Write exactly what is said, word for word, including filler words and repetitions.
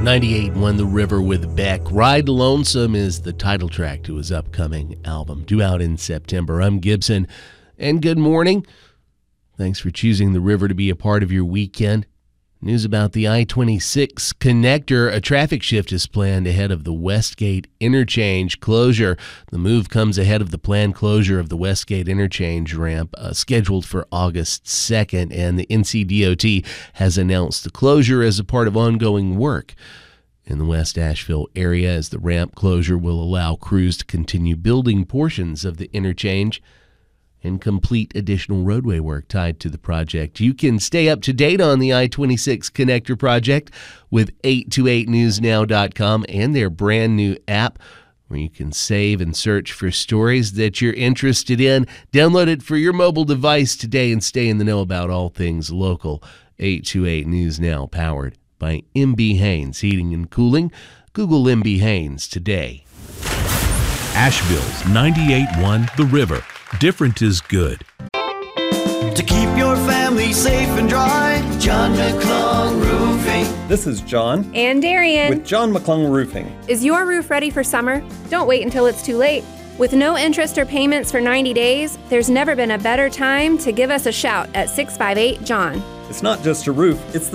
ninety-eight point one The River with Beck. Ride Lonesome is the title track to his upcoming album, due out in September. I'm Gibson, and good morning. Thanks for choosing The River to be a part of your weekend. News about the I twenty-six connector. A traffic shift is planned ahead of the Westgate interchange closure. The move comes ahead of the planned closure of the Westgate interchange ramp, uh, scheduled for August second, and the N C D O T has announced the closure as a part of ongoing work in the West Asheville area, as the ramp closure will allow crews to continue building portions of the interchange and complete additional roadway work tied to the project. You can stay up to date on the I twenty-six Connector project with eight two eight news now dot com and their brand new app, where you can save and search for stories that you're interested in. Download it for your mobile device today and stay in the know about all things local. eight two eight News Now, powered by M B Haynes Heating and Cooling. Google M B Haynes today. Asheville's ninety-eight point one The River. Different is good. To keep your family safe and dry, John McClung Roofing. This is John. And Darian. With John McClung Roofing. Is your roof ready for summer? Don't wait until it's too late. With no interest or payments for ninety days, there's never been a better time to give us a shout at six five eight John. It's not just a roof, it's the